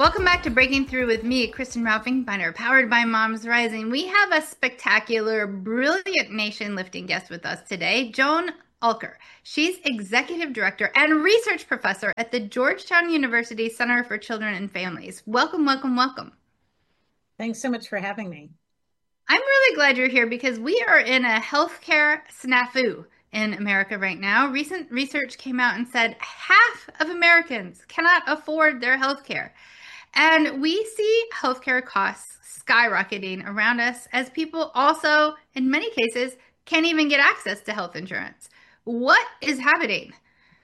Welcome back to Breaking Through with me, Kristen Ralphing-Biner, powered by Moms Rising. We have a spectacular, brilliant nation lifting guest with us today, Joan Alker. She's executive director and research professor at the Georgetown University Center for Children and Families. Welcome, welcome, welcome. Thanks so much for having me. I'm really glad you're here because we are in a healthcare snafu in America right now. Recent research came out and said half of Americans cannot afford their healthcare. And we see healthcare costs skyrocketing around us as people also, in many cases, can't even get access to health insurance. What is happening?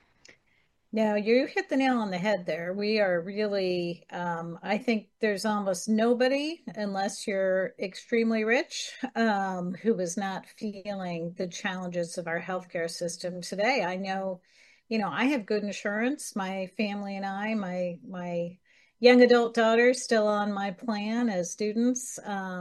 Now, you hit the nail on the head there. We are really, I think there's almost nobody, unless you're extremely rich, who is not feeling the challenges of our healthcare system today. I know, I have good insurance. My family and I, my young adult daughter, still on my plan as students.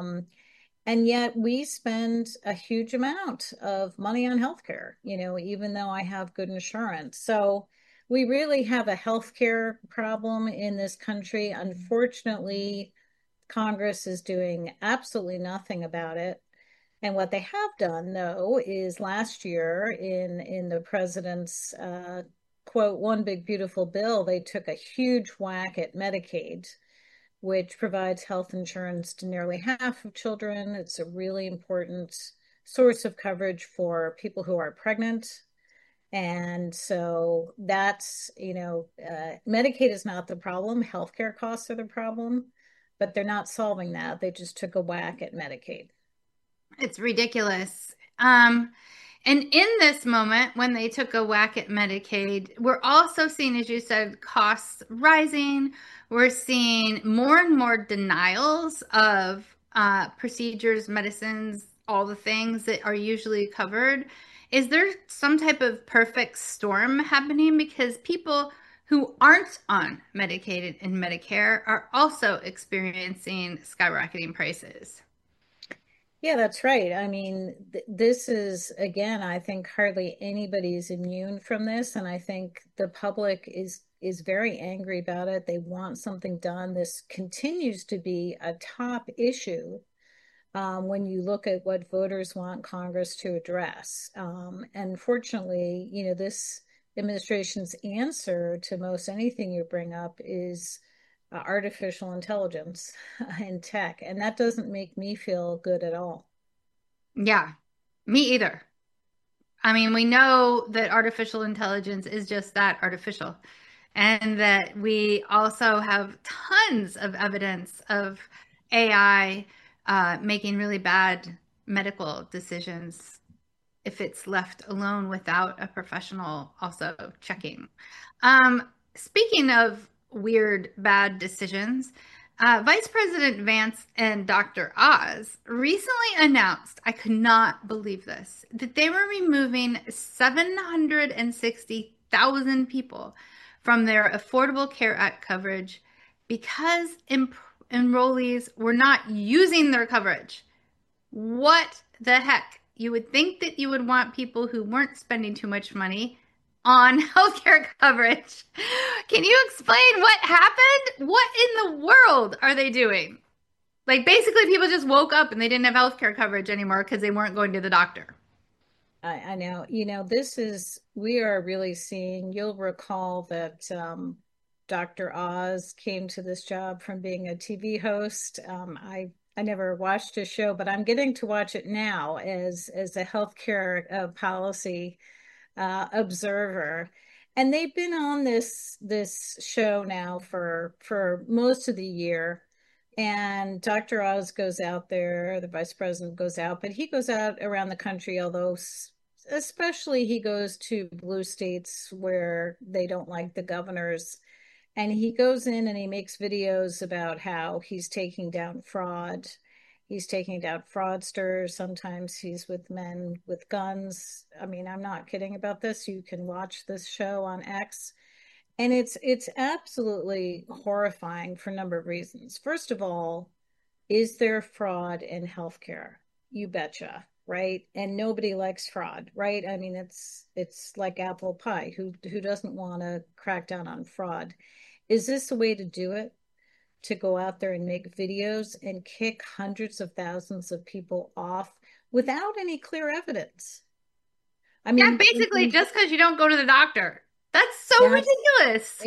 And yet we spend a huge amount of money on healthcare, even though I have good insurance. So we really have a healthcare problem in this country. Unfortunately, Congress is doing absolutely nothing about it. And what they have done, though, is last year in the president's quote, one big beautiful bill, they took a huge whack at Medicaid, which provides health insurance to nearly half of children. It's a really important source of coverage for people who are pregnant. And so that's, Medicaid is not the problem. Healthcare costs are the problem, but they're not solving that. They just took a whack at Medicaid. It's ridiculous. And in this moment, when they took a whack at Medicaid, we're also seeing, as you said, costs rising. We're seeing more and more denials of procedures, medicines, all the things that are usually covered. Is there some type of perfect storm happening? Because people who aren't on Medicaid and Medicare are also experiencing skyrocketing prices. Yeah, that's right. I mean, this is, again, I think hardly anybody's immune from this, and I think the public is very angry about it. They want something done. This continues to be a top issue when you look at what voters want Congress to address. And fortunately, this administration's answer to most anything you bring up is artificial intelligence and tech, and that doesn't make me feel good at all. Yeah, me either. I mean, we know that artificial intelligence is just that artificial, and that we also have tons of evidence of AI making really bad medical decisions if it's left alone without a professional also checking. Speaking of weird, bad decisions, Vice President Vance and Dr. Oz recently announced, I could not believe this, that they were removing 760,000 people from their Affordable Care Act coverage because enrollees were not using their coverage. What the heck? You would think that you would want people who weren't spending too much money on healthcare coverage. Can you explain what happened? What in the world are they doing? Like basically people just woke up and they didn't have healthcare coverage anymore because they weren't going to the doctor. I know, we are really seeing, you'll recall that Dr. Oz came to this job from being a TV host. I never watched his show, but I'm getting to watch it now as a healthcare policy observer. And they've been on this show now for most of the year. And Dr. Oz goes out there, the vice president goes out, but he goes out around the country, although especially he goes to blue states where they don't like the governors. And he goes in and he makes videos about how he's taking down fraud. He's taking down fraudsters. Sometimes he's with men with guns. I mean, I'm not kidding about this. You can watch this show on X. And it's absolutely horrifying for a number of reasons. First of all, is there fraud in healthcare? You betcha, right? And nobody likes fraud, right? I mean, it's like apple pie. Who doesn't want to crack down on fraud? Is this the way to do it? to go out there and make videos and kick hundreds of thousands of people off without any clear evidence. I Yeah, mean, basically, just because you don't go to the doctor. That's so that's ridiculous.